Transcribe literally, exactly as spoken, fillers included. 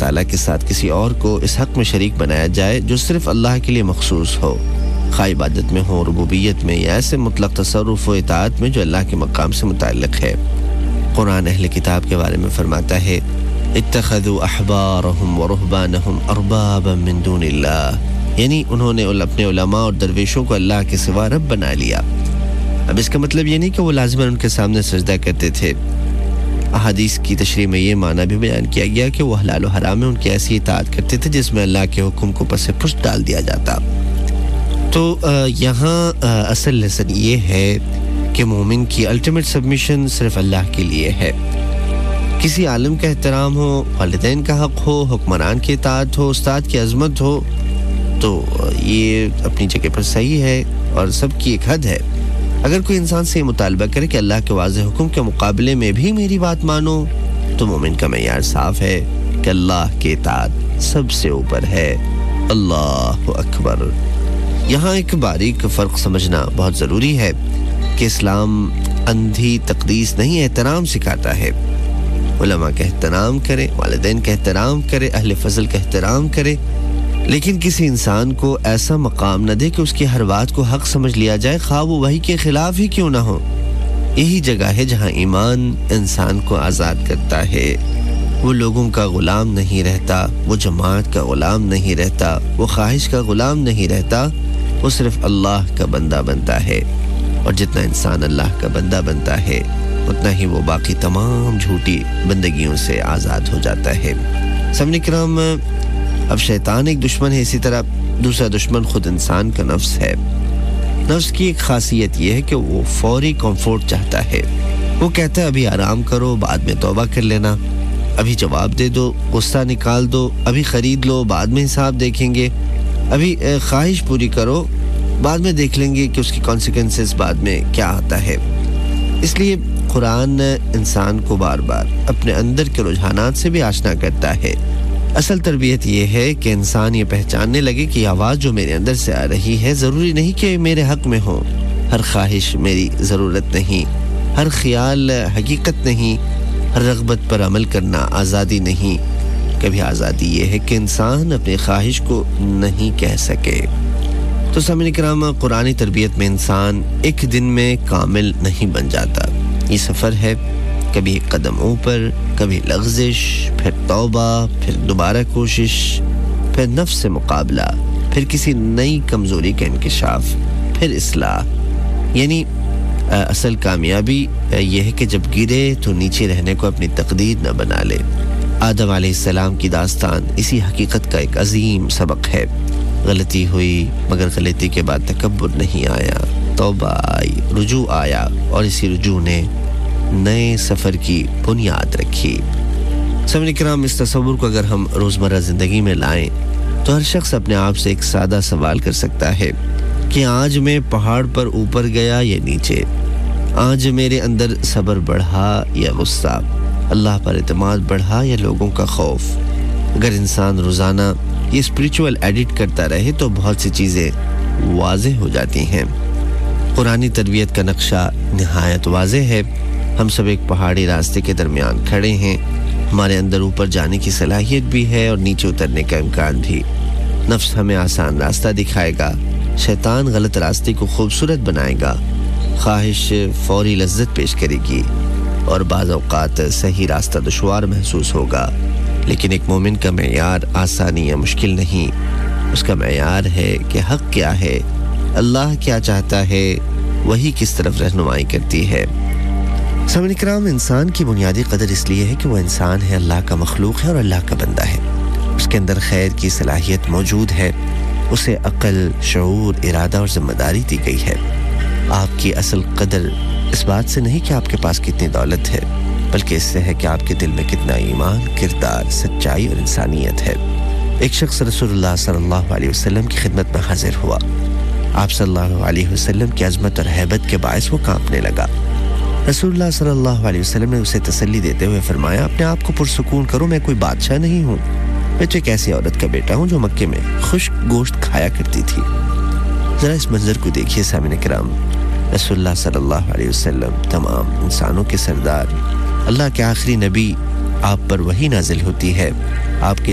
تعالیٰ کے ساتھ کسی اور کو اس حق میں شریک بنایا جائے جو صرف اللہ کے لیے مخصوص ہو، خواہ عبادت میں ہو، ربوبیت میں، یا ایسے مطلق تصرف و اطاعت میں جو اللہ کے مقام سے متعلق ہے۔ قرآن اہل کتاب کے بارے میں فرماتا ہے اتخذوا احبارهم ورهبانهم اربابا من دون اللہ، یعنی انہوں نے اپنے علماء اور درویشوں کو اللہ کے سوا رب بنا لیا۔ اب اس کا مطلب یہ نہیں کہ وہ لازماً ان کے سامنے سجدہ کرتے تھے۔ احادیث کی تشریح میں یہ معنی بھی بیان کیا گیا کہ وہ حلال و حرام میں ان کی ایسی اطاعت کرتے تھے جس میں اللہ کے حکم کو پس پشت ڈال دیا جاتا۔ تو یہاں اصل لیسن یہ ہے کہ مومن کی الٹیمیٹ سبمیشن صرف اللہ کے لیے ہے۔ کسی عالم کا احترام ہو، والدین کا حق ہو، حکمران کی اطاعت ہو، استاد کی عظمت ہو، تو یہ اپنی جگہ پر صحیح ہے اور سب کی ایک حد ہے۔ اگر کوئی انسان سے یہ مطالبہ کرے کہ اللہ کے واضح حکم کے مقابلے میں بھی میری بات مانو، تو مومن کا معیار صاف ہے کہ اللہ کی اطاعت سب سے اوپر ہے۔ اللہ اکبر۔ یہاں ایک باریک فرق سمجھنا بہت ضروری ہے کہ اسلام اندھی تقدیس نہیں، احترام سکھاتا ہے۔ علماء کا احترام کرے، والدین کا احترام کرے، اہل فضل کا احترام کرے، لیکن کسی انسان کو ایسا مقام نہ دے کہ اس کی ہر بات کو حق سمجھ لیا جائے، خواہ وہ وحی کے خلاف ہی کیوں نہ ہو۔ یہی جگہ ہے جہاں ایمان انسان کو آزاد کرتا ہے۔ وہ لوگوں کا غلام نہیں رہتا، وہ جماعت کا غلام نہیں رہتا، وہ خواہش کا غلام نہیں رہتا، وہ صرف اللہ کا بندہ بنتا ہے۔ اور جتنا انسان اللہ کا بندہ بنتا ہے اتنا ہی وہ باقی تمام جھوٹی بندگیوں سے آزاد ہو جاتا ہے۔ سامعین کرام، اب شیطان ایک دشمن ہے، اسی طرح دوسرا دشمن خود انسان کا نفس ہے۔ نفس کی ایک خاصیت یہ ہے کہ وہ فوری کمفورٹ چاہتا ہے۔ وہ کہتا ہے ابھی آرام کرو، بعد میں توبہ کر لینا، ابھی جواب دے دو، غصہ نکال دو، ابھی خرید لو، بعد میں حساب دیکھیں گے، ابھی خواہش پوری کرو، بعد میں دیکھ لیں گے کہ اس کی کانسیکوینسز بعد میں کیا آتا ہے۔ اس لیے قرآن انسان کو بار بار اپنے اندر کے رجحانات سے بھی آشنا کرتا ہے۔ اصل تربیت یہ ہے کہ انسان یہ پہچاننے لگے کہ یہ آواز جو میرے اندر سے آ رہی ہے ضروری نہیں کہ میرے حق میں ہو، ہر خواہش میری ضرورت نہیں، ہر خیال حقیقت نہیں، ہر رغبت پر عمل کرنا آزادی نہیں۔ کبھی آزادی یہ ہے کہ انسان اپنی خواہش کو نہیں کہہ سکے۔ تو سامعین کرام، قرآنی تربیت میں انسان ایک دن میں کامل نہیں بن جاتا۔ یہ سفر ہے، کبھی ایک قدم اوپر، کبھی لغزش، پھر توبہ، پھر دوبارہ کوشش، پھر نفس سے مقابلہ، پھر کسی نئی کمزوری کا انکشاف، پھر اصلاح۔ یعنی اصل کامیابی یہ ہے کہ جب گرے تو نیچے رہنے کو اپنی تقدیر نہ بنا لے۔ آدم علیہ السلام کی داستان اسی حقیقت کا ایک عظیم سبق ہے۔ غلطی ہوئی مگر غلطی کے بعد تکبر نہیں آیا، توبہ آئی، رجوع آیا، اور اسی رجوع نے نئے سفر کی بنیاد رکھی۔ سامعین کرام، اس تصور کو اگر ہم روزمرہ زندگی میں لائیں تو ہر شخص اپنے آپ سے ایک سادہ سوال کر سکتا ہے کہ آج میں پہاڑ پر اوپر گیا یا نیچے، آج میرے اندر صبر بڑھا یا غصہ، اللہ پر اعتماد بڑھا یا لوگوں کا خوف۔ اگر انسان روزانہ یہ اسپریچول ایڈٹ کرتا رہے تو بہت سی چیزیں واضح ہو جاتی ہیں۔ قرآنی تربیت کا نقشہ نہایت واضح ہے۔ ہم سب ایک پہاڑی راستے کے درمیان کھڑے ہیں، ہمارے اندر اوپر جانے کی صلاحیت بھی ہے اور نیچے اترنے کا امکان بھی۔ نفس ہمیں آسان راستہ دکھائے گا، شیطان غلط راستے کو خوبصورت بنائے گا، خواہش فوری لذت پیش کرے گی، اور بعض اوقات صحیح راستہ دشوار محسوس ہوگا۔ لیکن ایک مومن کا معیار آسانی یا مشکل نہیں، اس کا معیار ہے کہ حق کیا ہے، اللہ کیا چاہتا ہے، وہی کس طرف رہنمائی کرتی ہے۔ سامعین کرام، انسان کی بنیادی قدر اس لیے ہے کہ وہ انسان ہے، اللہ کا مخلوق ہے اور اللہ کا بندہ ہے۔ اس کے اندر خیر کی صلاحیت موجود ہے، اسے عقل، شعور، ارادہ اور ذمہ داری دی گئی ہے۔ آپ کی اصل قدر اس بات سے نہیں کہ آپ کے پاس کتنی دولت ہے، بلکہ اس سے ہے کہ آپ کے دل میں کتنا ایمان، کردار، سچائی اور انسانیت ہے۔ ایک شخص رسول اللہ صلی اللہ علیہ وسلم کی خدمت میں حاضر ہوا۔ آپ صلی اللہ علیہ وسلم کی عظمت اور ہیبت کے باعث وہ کانپنے لگا۔ رسول اللہ صلی اللہ علیہ وسلم نے اسے تسلی دیتے ہوئے فرمایا، اپنے آپ کو پرسکون کرو، میں کوئی بادشاہ نہیں ہوں، میں تو ایک ایسی عورت کا بیٹا ہوں جو مکے میں خشک گوشت کھایا کرتی تھی۔ ذرا اس منظر کو دیکھیے سامعین کرام، رسول اللہ صلی اللہ علیہ وسلم تمام انسانوں کے سردار، اللہ کے آخری نبی، آپ پر وحی نازل ہوتی ہے، آپ کے